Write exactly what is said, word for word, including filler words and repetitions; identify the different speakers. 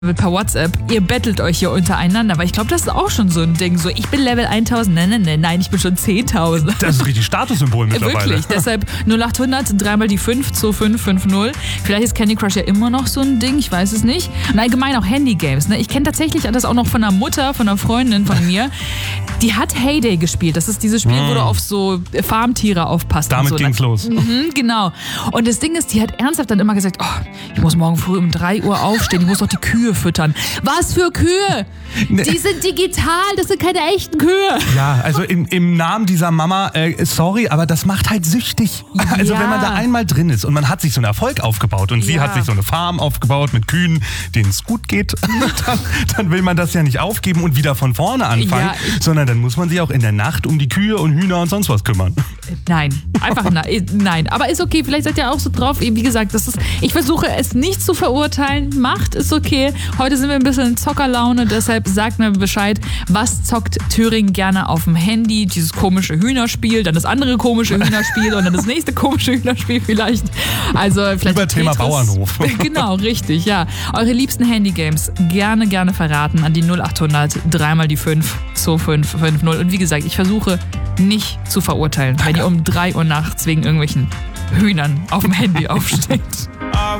Speaker 1: per WhatsApp, ihr bettelt euch hier untereinander, aber ich glaube, das ist auch schon so ein Ding, so ich bin Level tausend, nein, nein, nein, nein, ich bin schon zehntausend.
Speaker 2: Das ist richtig Statussymbol mittlerweile.
Speaker 1: Wirklich, deshalb null acht hundert, dreimal die fünf, zwei fünf fünf null. Vielleicht ist Candy Crush ja immer noch so ein Ding, ich weiß es nicht. Und allgemein auch Handygames, ne? Ich kenne tatsächlich das auch noch von einer Mutter, von einer Freundin von mir, die hat Heyday gespielt. Das ist dieses Spiel, mm. wo du auf so Farmtiere aufpasst.
Speaker 2: Damit
Speaker 1: und so.
Speaker 2: ging's los.
Speaker 1: Mhm, genau. Und das Ding ist, die hat ernsthaft dann immer gesagt, oh, ich muss morgen früh um drei Uhr aufstehen, ich muss doch die Kühe füttern. Was für Kühe?
Speaker 2: Ne.
Speaker 1: Die sind digital, das sind keine echten Kühe.
Speaker 2: Ja, also im, im Namen dieser Mama, äh, sorry, aber das macht halt süchtig. Also
Speaker 1: Ja.
Speaker 2: wenn man da einmal drin ist und man hat sich so einen Erfolg aufgebaut und sie
Speaker 1: Ja.
Speaker 2: hat sich so eine Farm aufgebaut mit Kühen, denen es gut geht, dann, dann will man das ja nicht aufgeben und wieder von vorne anfangen,
Speaker 1: Ja, ich-
Speaker 2: sondern dann muss man sich auch in der Nacht um die Kühe und Hühner und sonst was kümmern.
Speaker 1: Nein, einfach na, nein. Aber ist okay, vielleicht seid ihr auch so drauf. Wie gesagt, das ist, ich versuche es nicht zu verurteilen. Macht, ist okay. Heute sind wir ein bisschen in Zockerlaune, deshalb sagt mir Bescheid, was zockt Thüringen gerne auf dem Handy? Dieses komische Hühnerspiel, dann das andere komische Hühnerspiel und dann das nächste komische Hühnerspiel vielleicht. Also vielleicht
Speaker 2: Über Thema Bauernhof.
Speaker 1: Genau, richtig, ja. Eure liebsten Handygames gerne, gerne verraten an die null acht hundert, dreimal die fünf, zwei fünf fünf null. Und wie gesagt, ich versuche nicht zu verurteilen, wenn ihr um drei Uhr nachts wegen irgendwelchen Hühnern auf dem Handy aufsteht.